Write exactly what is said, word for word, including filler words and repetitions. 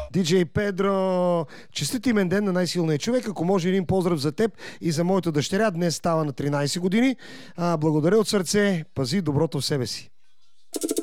Диджей Педро, честит имен ден на най-силния човек. Ако може един поздрав за теб и за моята дъщеря. Днес става на тринайсет години. А, благодаря от сърце. Пази доброто в себе си.